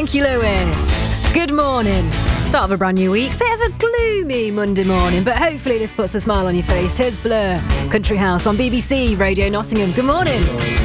Thank you, Lewis. Good morning. Start of a brand new week. Bit of a gloomy Monday morning, but hopefully this puts a smile on your face. Here's Blur, Country House on BBC Radio Nottingham. Good morning.